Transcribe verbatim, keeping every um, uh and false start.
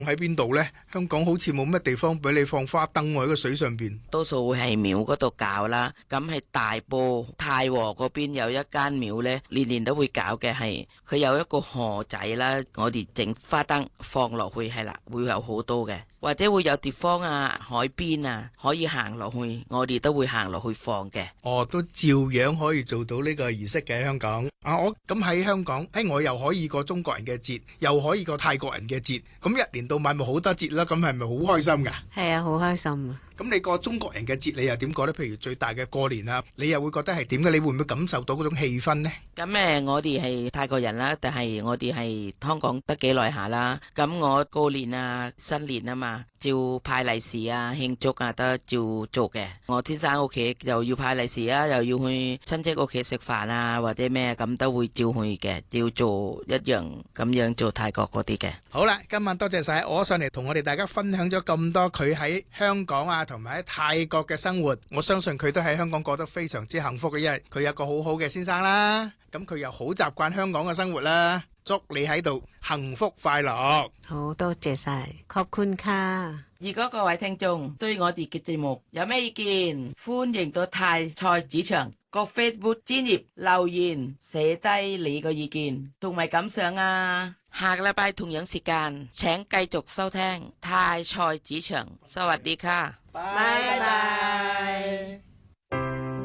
喺邊度呢？香港好似冇乜地方俾你放花燈喎，喺個水上邊。 多數會係廟嗰度搞啦，咁係大埔太和嗰邊有一間廟呢，年年都會搞嘅，係佢有一個河仔啦，我哋整花燈放落去係啦，會有好多嘅。或者會有地方啊，海邊啊，可以行落去，我哋都會行落去放嘅。 哦，都照樣可以做到呢個儀式嘅香港。啊，我咁喺香港，誒，我又可以過中國人嘅節，又可以過泰國人嘅節，咁一年到晚咪好多節啦，咁係咪好開心噶？ 係啊，好開心啊！ 咁你過中國人嘅節，你又點過呢？譬如最大嘅過年啊，你又會覺得係點嘅？你會唔會感受到嗰種氣氛呢？ 咁誒，我哋係泰國人啦，但係我哋係香港得幾耐下啦。咁我過年啊、新年啊嘛，照派利是啊、慶祝啊，都照做嘅。我先生屋企又要派利是啊，又要去親戚屋企食飯啊，或者咩咁都會照去嘅，照做一樣咁樣做泰國嗰啲嘅。 好啦，今晚多謝晒我上嚟同我哋大家分享咗咁多佢喺香港啊同埋喺泰國嘅生活。我相信佢都喺香港過得非常之幸福嘅，因為佢有個好好嘅先生啦。咁佢又好習慣香港嘅生活啦。祝你喺度幸福快樂。 好多謝晒，ขอบคุณค่ะ。 如果各位聽眾對我哋嘅節目有咩意見，歡迎到泰菜市場個 Facebook 專頁留言寫低你個意見同埋感想啊！下個禮拜同樣時間，請繼續收聽泰菜市場。สวัสดีค่ะ， 拜拜。